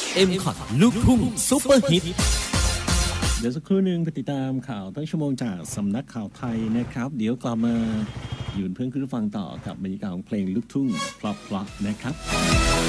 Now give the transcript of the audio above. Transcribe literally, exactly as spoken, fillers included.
เอ็ม คอท ลูกทุ่งซุปเปอร์ฮิตเดี๋ยวสักครู่หนึ่งไปติดตามข่าวตั้งชั่วโมงจากสำนักข่าวไทยนะครับเดี๋ยวกลับมาอยู่เพื่อนคุณผู้ฟังต่อกับบรรยากาศของเพลงลูกทุ่งเพราะๆนะครับ